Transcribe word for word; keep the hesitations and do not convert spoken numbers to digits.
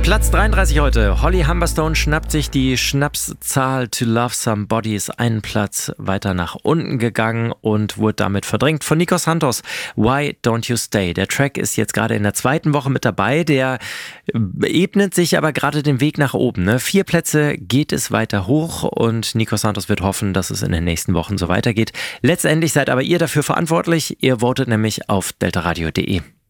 Platz dreiunddreißig heute. Holly Humberstone schnappt sich die Schnapszahl To Love Somebody, ist einen Platz weiter nach unten gegangen und wurde damit verdrängt von Nico Santos. Why Don't You Stay? Der Track ist jetzt gerade in der zweiten Woche mit dabei. Der ebnet sich aber gerade den Weg nach oben. Ne? Vier Plätze geht es weiter hoch und Nico Santos wird hoffen, dass es in den nächsten Wochen so weitergeht. Letztendlich seid aber ihr dafür verantwortlich. Ihr votet nämlich auf deltaradio punkt de.